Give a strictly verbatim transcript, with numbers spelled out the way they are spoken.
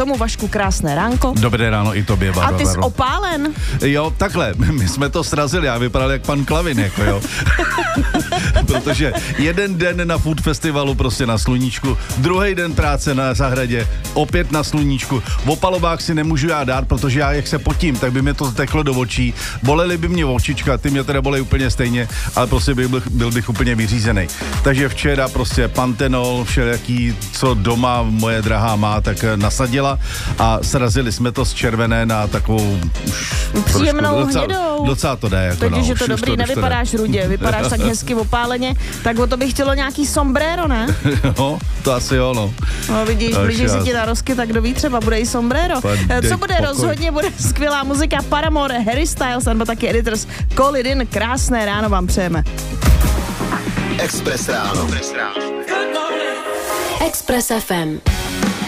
tomu, Vašku, krásné ránko. Dobré ráno i tobě, Barbaro. A ty jsi opálen? Jo, takhle, my jsme to srazili, já vypadal jak pan Klavin, jako jo. Protože jeden den na food festivalu prostě na sluníčku, druhý den práce na zahradě, opět na sluníčku. V opalovách si nemůžu já dát, protože já jak se potím, tak by mě to teklo do očí. Bolely by mě očička, ty mě teda bolej úplně stejně, ale prostě byl, byl bych úplně vyřízený. Takže včera prostě pantenol, všelijaký, co doma moje drahá má, tak nasadila a srazili jsme to z červené na takovou příjemnou docela, hnědou. Docela to jde. Jako Teď, no, že to dobrý, to, nevypadáš to rudě, vypadáš tak hezky opáleně, tak o to bych chtělo nějaký sombrero, ne? Jo, to asi jo, no. No vidíš, blíží se ti narozky, tak kdo ví, třeba bude i sombrero. Dej Co bude, pokoj. rozhodně bude skvělá muzika Paramore, Harry Styles, nebo taky Editors, Call It In, krásné ráno vám přejeme. Express ráno. Express F M.